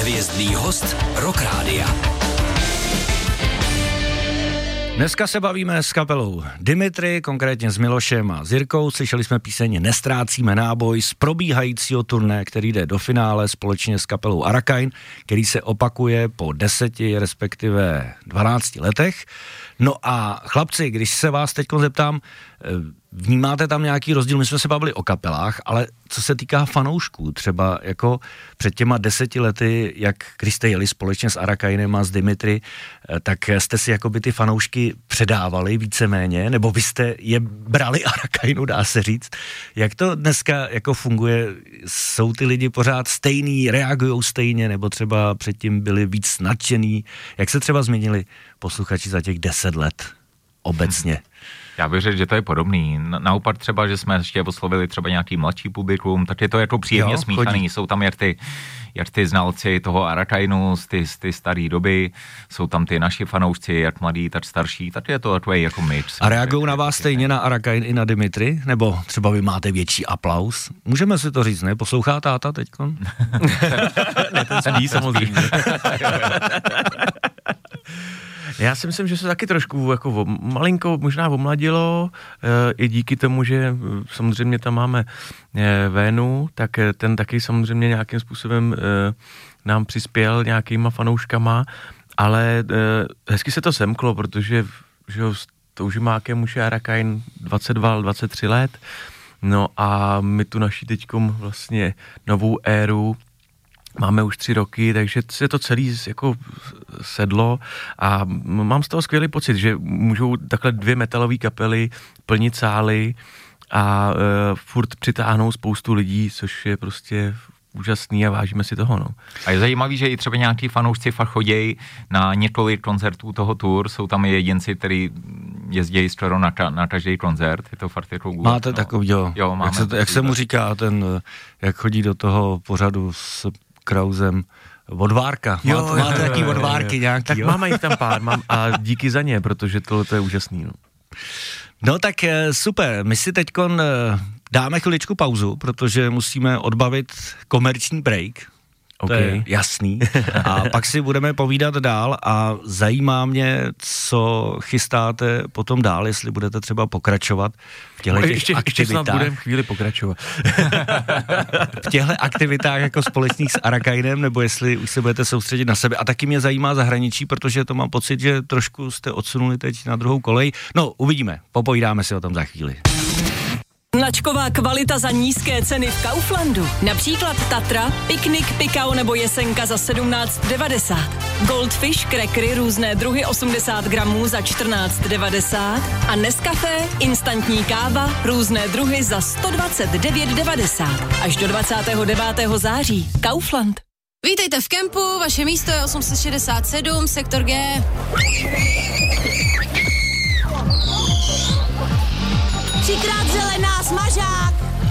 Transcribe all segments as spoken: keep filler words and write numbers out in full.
Hvězdný host Rock Rádia. Dneska se bavíme s kapelou Dimitri, konkrétně s Milošem a s Jirkou. Slyšeli jsme píseň Nestrácíme náboj z probíhajícího turné, který jde do finále společně s kapelou Arakain, který se opakuje po deseti, respektive dvanácti letech. No a chlapci, když se vás teď zeptám, vnímáte tam nějaký rozdíl? My jsme se bavili o kapelách, ale co se týká fanoušků, třeba jako před těma deseti lety, jak když jste jeli společně s Arakainem a s Dimitri, tak jste si jakoby ty fanoušky předávali víceméně, nebo vy jste je brali Arakainu, dá se říct. Jak to dneska jako funguje? Jsou ty lidi pořád stejný, reagujou stejně, nebo třeba předtím byli víc nadšený? Jak se třeba změnili posluchači za těch deset let obecně? Já bych řekl, že to je podobný. Naopak třeba, že jsme ještě oslovili třeba nějaký mladší publikum, tak je to jako příjemně jo, smíchaný. Chodí. Jsou tam jak ty, jak ty znalci toho Arakainu z ty, z ty staré doby, jsou tam ty naši fanoušci, jak mladí, tak starší, tak je to takový jako mix. A reagují na vás stejně na Arakain i na Dimitri? Nebo třeba vy máte větší aplaus? Můžeme si to říct, ne? Poslouchá táta teďkon? Ne, ten spí samozřejmě. Já si myslím, že se taky trošku jako malinko možná omladilo, e, i díky tomu, že samozřejmě tam máme e, Vénu, tak ten taky samozřejmě nějakým způsobem e, nám přispěl nějakýma fanouškama, ale e, hezky se to semklo, protože že jo, s Toužimákem už je Arakain dvacet dva, dvacet tři let, no a my tu naší teďkom vlastně novou éru máme už tři roky, takže se to celý jako sedlo a mám z toho skvělý pocit, že můžou takhle dvě metalové kapely plnit sály a e, furt přitáhnou spoustu lidí, což je prostě úžasný a vážíme si toho, no. A je zajímavý, že i třeba nějaký fanoušci fakt chodějí na několik koncertů toho tour, jsou tam i jedinci, kteří jezdí skoro na, ka- na každý koncert, je to fakt jako... Máte no. takový, jo. jo máme jak se, to, jak se mu říká ten, jak chodí do toho pořadu s Krausem, odvárka. Jo, máte, máte jaký odvárky jo, jo. nějaký, tak jo? máme jich tam pár mám, a díky za ně, protože tohle je úžasný, no. No tak super, my si teďkon dáme chviličku pauzu, protože musíme odbavit komerční break. Okay. To je jasný. A pak si budeme povídat dál a zajímá mě, co chystáte potom dál, jestli budete třeba pokračovat v těchto těch ještě, aktivitách. Ještě snad budeme chvíli pokračovat. V těchto aktivitách jako společných s Arakainem, nebo jestli už se budete soustředit na sebe. A taky mě zajímá zahraničí, protože to mám pocit, že trošku jste odsunuli teď na druhou kolej. No, uvidíme. Popovídáme si o tom za chvíli. Značková kvalita za nízké ceny v Kauflandu. Například Tatra, Piknik, Pikao nebo Jesenka za sedmnáct devadesát. Goldfish, krekry, různé druhy osmdesát gramů za čtrnáct devadesát. A Nescafé, instantní káva, různé druhy za sto dvacet devět devadesát. Až do dvacátého devátého září. Kaufland. Vítejte v kempu, vaše místo je osm set šedesát sedm, sektor G. Třikrát zelená, smažák!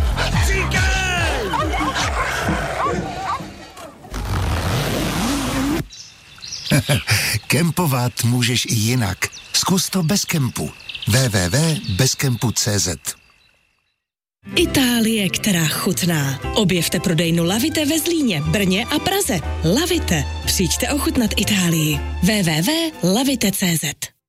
Kempovat můžeš i jinak. Zkus to bez kempu. w w w tečka bezkempu tečka cé zet. Itálie, která chutná. Objevte prodejnu Lavite ve Zlíně, Brně a Praze. Lavite. Přijďte ochutnat Itálii. w w w tečka lavite tečka cé zet.